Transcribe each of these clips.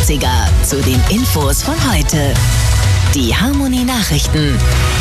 80er zu den Infos von heute. Die Harmony Nachrichten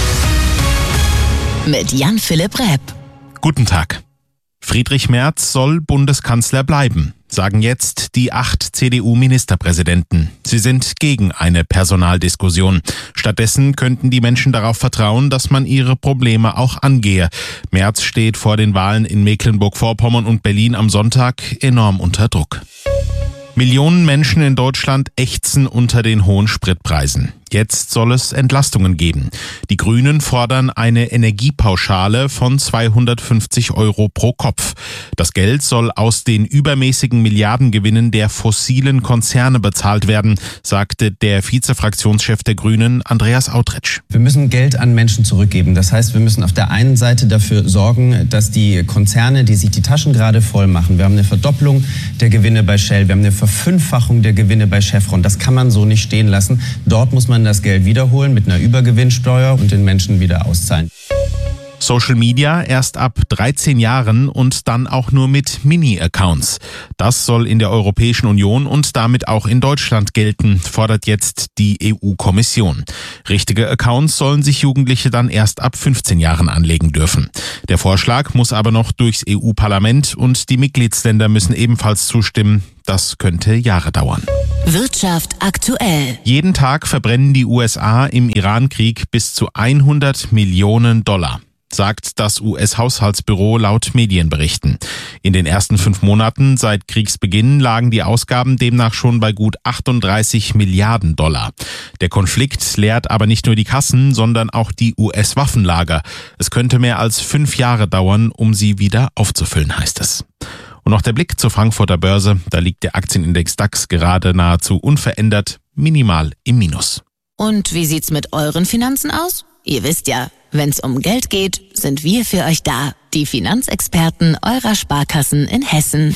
mit Jan-Philipp Repp. Guten Tag. Friedrich Merz soll Bundeskanzler bleiben, sagen jetzt die 8 CDU-Ministerpräsidenten. Sie sind gegen eine Personaldiskussion. Stattdessen könnten die Menschen darauf vertrauen, dass man ihre Probleme auch angehe. Merz steht vor den Wahlen in Mecklenburg-Vorpommern und Berlin am Sonntag enorm unter Druck. Millionen Menschen in Deutschland ächzen unter den hohen Spritpreisen. Jetzt soll es Entlastungen geben. Die Grünen fordern eine Energiepauschale von 250 € pro Kopf. Das Geld soll aus den übermäßigen Milliardengewinnen der fossilen Konzerne bezahlt werden, sagte der Vizefraktionschef der Grünen, Andreas Autretsch. Wir müssen Geld an Menschen zurückgeben. Das heißt, wir müssen auf der einen Seite dafür sorgen, dass die Konzerne, die sich die Taschen gerade voll machen, wir haben eine Verdopplung der Gewinne bei Shell, wir haben eine Verfünffachung der Gewinne bei Chevron. Das kann man so nicht stehen lassen. Dort muss man das Geld wiederholen mit einer Übergewinnsteuer und den Menschen wieder auszahlen. Social Media erst ab 13 Jahren und dann auch nur mit Mini-Accounts. Das soll in der Europäischen Union und damit auch in Deutschland gelten, fordert jetzt die EU-Kommission. Richtige Accounts sollen sich Jugendliche dann erst ab 15 Jahren anlegen dürfen. Der Vorschlag muss aber noch durchs EU-Parlament und die Mitgliedsländer müssen ebenfalls zustimmen. Das könnte Jahre dauern. Wirtschaft aktuell. Jeden Tag verbrennen die USA im Iran-Krieg bis zu 100 Millionen $, sagt das US-Haushaltsbüro laut Medienberichten. In den ersten 5 Monaten seit Kriegsbeginn lagen die Ausgaben demnach schon bei gut 38 Milliarden $. Der Konflikt leert aber nicht nur die Kassen, sondern auch die US-Waffenlager. Es könnte mehr als 5 Jahre dauern, um sie wieder aufzufüllen, heißt es. Und noch der Blick zur Frankfurter Börse. Da liegt der Aktienindex DAX gerade nahezu unverändert, minimal im Minus. Und wie sieht's mit euren Finanzen aus? Ihr wisst ja, wenn's um Geld geht, sind wir für euch da. Die Finanzexperten eurer Sparkassen in Hessen.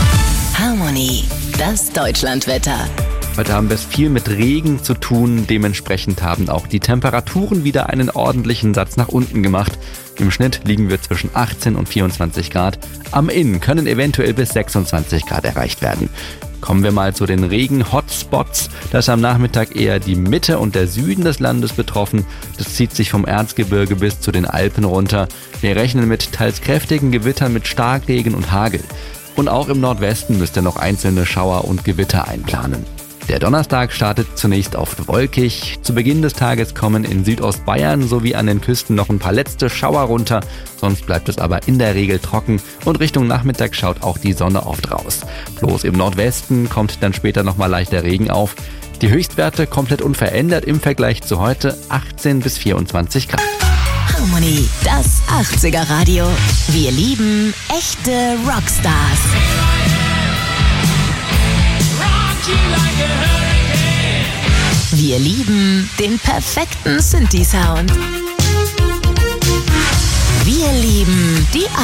Harmony, das Deutschlandwetter. Heute haben wir es viel mit Regen zu tun. Dementsprechend haben auch die Temperaturen wieder einen ordentlichen Satz nach unten gemacht. Im Schnitt liegen wir zwischen 18 und 24 Grad. Am Inn können eventuell bis 26 Grad erreicht werden. Kommen wir mal zu den Regen-Hotspots. Da ist am Nachmittag eher die Mitte und der Süden des Landes betroffen. Das zieht sich vom Erzgebirge bis zu den Alpen runter. Wir rechnen mit teils kräftigen Gewittern mit Starkregen und Hagel. Und auch im Nordwesten müsst ihr noch einzelne Schauer und Gewitter einplanen. Der Donnerstag startet zunächst oft wolkig. Zu Beginn des Tages kommen in Südostbayern sowie an den Küsten noch ein paar letzte Schauer runter. Sonst bleibt es aber in der Regel trocken und Richtung Nachmittag schaut auch die Sonne oft raus. Bloß im Nordwesten kommt dann später nochmal leichter Regen auf. Die Höchstwerte komplett unverändert im Vergleich zu heute, 18 bis 24 Grad. Harmony, das 80er Radio. Wir lieben echte Rockstars. Wir lieben den perfekten Synthi-Sound. Wir lieben die